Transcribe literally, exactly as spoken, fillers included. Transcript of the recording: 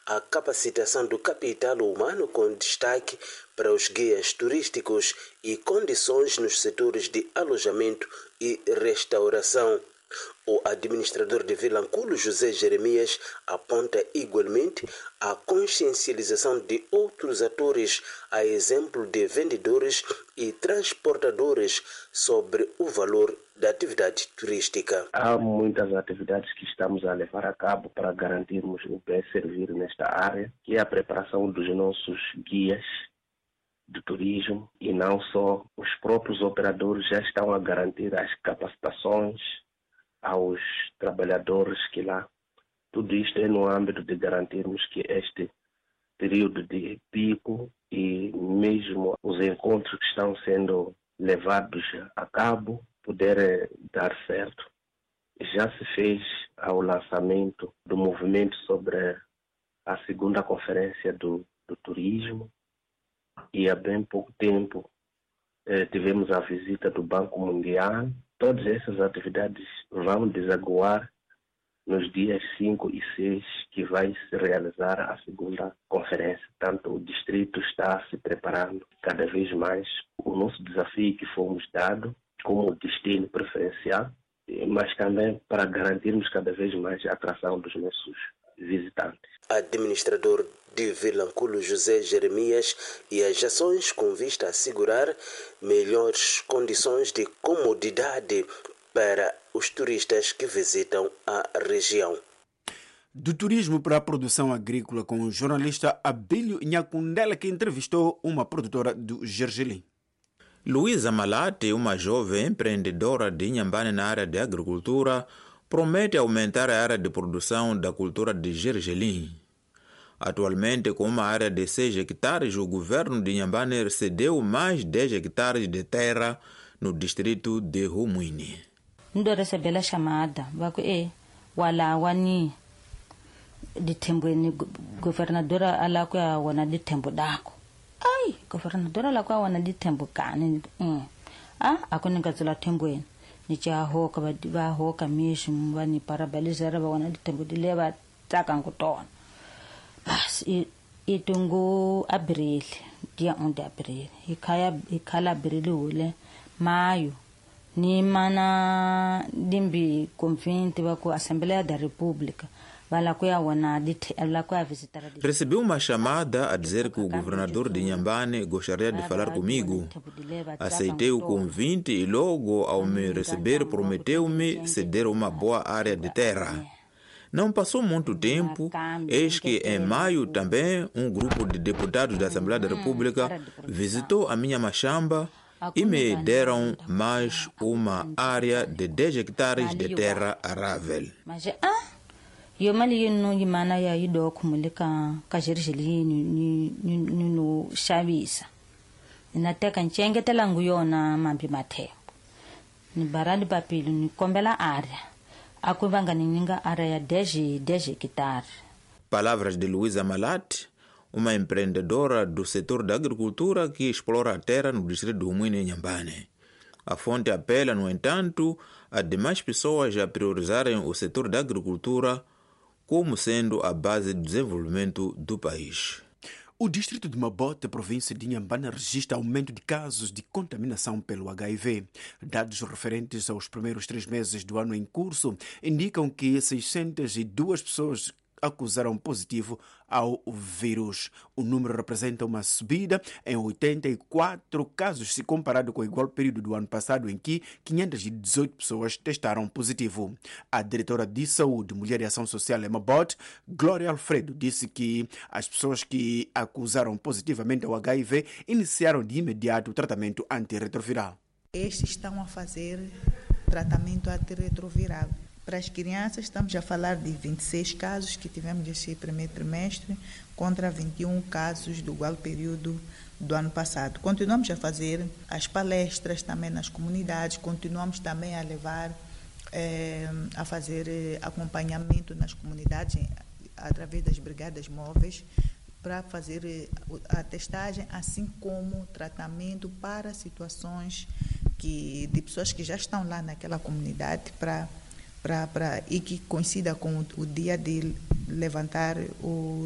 a capacitação do capital humano com destaque para os guias turísticos e condições nos setores de alojamento e restauração. O administrador de Vilanculo, José Jeremias, aponta igualmente a consciencialização de outros atores, a exemplo de vendedores e transportadores, sobre o valor da atividade turística. Há muitas atividades que estamos a levar a cabo para garantirmos o bem servir nesta área, que é a preparação dos nossos guias de turismo, e não só, os próprios operadores já estão a garantir as capacitações aos trabalhadores que lá. Tudo isto é no âmbito de garantirmos que este período de pico e mesmo os encontros que estão sendo levados a cabo puderem dar certo. Já se fez ao lançamento do movimento sobre a segunda conferência do, do turismo, e há bem pouco tempo eh, tivemos a visita do Banco Mundial. Todas essas atividades vão desaguar nos dias cinco e seis, que vai se realizar a segunda conferência. Tanto o distrito está se preparando cada vez mais. O nosso desafio que fomos dado como destino preferencial, mas também para garantirmos cada vez mais a atração dos nossos visitantes. Administrador de Vilanculo, José Jeremias, e as ações com vista a assegurar melhores condições de comodidade para os turistas que visitam a região. Do turismo para a produção agrícola, com o jornalista Abílio Nhakundela, que entrevistou uma produtora do Gergelim. Luísa Malate, uma jovem empreendedora de Inhambane na área de agricultura, promete aumentar a área de produção da cultura de Gergelim. Atualmente, com uma área de seis hectares, o governo de Inhambane cedeu mais dez hectares de terra no distrito de Rumuini. Ndo recebeu a chamada, vaco e wala wani de tempo ni governadora ala kwa wana de tempo dako. Ai, governadora ala kwa wana de tempo kani. Mm. Ah, akoni ngazula tempo en. Ni cha hoka ba ba hoka mesmo bani parabalizar ba wana de tempo de leva taka ngutona. Bas e e tungo abril, dia um de abril. E kaya e kala abril ule maio. Ni mana dimbi convinte ba com a Assembleia da República. Recebeu uma chamada a dizer que o governador de Inhambane gostaria de falar comigo. Aceitei o convite e logo ao me receber prometeu-me ceder uma boa área de terra. Não passou muito tempo, eis que em maio também um grupo de deputados da Assembleia da República visitou a minha machamba e me deram mais uma área de dez hectares de terra arável. Yo mali yino yimana ya yido kumulika kajerjeli ni ni ni no shabisa inateka nchengete langu yona mambi mate ni barani papili ni kombela área akuvanga ninga área ya dez hectares. Palavras de Luísa Malate, uma empreendedora do setor da agricultura que explora a terra no distrito do Rumuini, Inhambane. A fonte apela, no entanto, a demais pessoas a priorizarem o setor da agricultura como sendo a base do desenvolvimento do país. O distrito de Mabote, província de Inhambane, registra aumento de casos de contaminação pelo H I V. Dados referentes aos primeiros três meses do ano em curso indicam que seiscentas e duas pessoas acusaram positivo ao vírus. O número representa uma subida em oitenta e quatro casos se comparado com o igual período do ano passado, em que quinhentas e dezoito pessoas testaram positivo. A diretora de Saúde, Mulher e Ação Social em Mabote, Glória Alfredo, disse que as pessoas que acusaram positivamente ao H I V iniciaram de imediato o tratamento antirretroviral. Estes estão a fazer tratamento antirretroviral. Para as crianças, estamos a falar de vinte e seis casos que tivemos este primeiro trimestre, contra vinte e um casos do igual período do ano passado. Continuamos a fazer as palestras também nas comunidades, continuamos também a levar, eh, a fazer eh, acompanhamento nas comunidades através das brigadas móveis, para fazer eh, a testagem, assim como tratamento para situações que, de pessoas que já estão lá naquela comunidade, para Pra, pra, e que coincida com o, o dia de levantar o